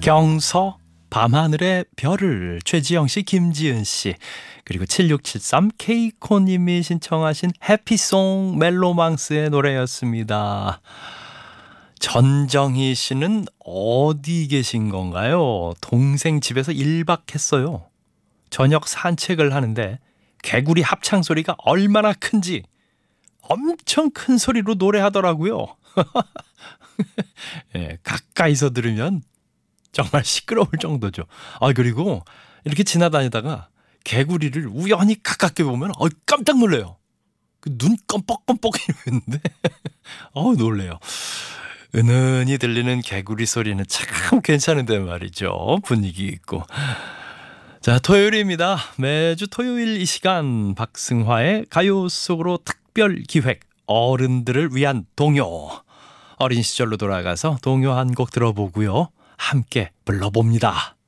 경서, 밤하늘의 별을, 최지영 씨, 김지은 씨, 그리고 7673 케이코님이 신청하신 해피송 멜로망스의 노래였습니다. 전정희 씨는 어디 계신 건가요? 동생 집에서 1박 했어요. 저녁 산책을 하는데 개구리 합창 소리가 얼마나 큰지 엄청 큰 소리로 노래하더라고요. 예, 가까이서 들으면 정말 시끄러울 정도죠. 그리고 이렇게 지나다니다가 개구리를 우연히 가깝게 보면 깜짝 놀래요. 그 눈 껌뻑껌뻑 이러는데 놀래요. 은은히 들리는 개구리 소리는 참 괜찮은데 말이죠. 분위기 있고. 자, 토요일입니다. 매주 토요일 이 시간 박승화의 가요 속으로 특별 기획, 어른들을 위한 동요. 어린 시절로 돌아가서 동요 한 곡 들어보고요. 함께 불러봅니다.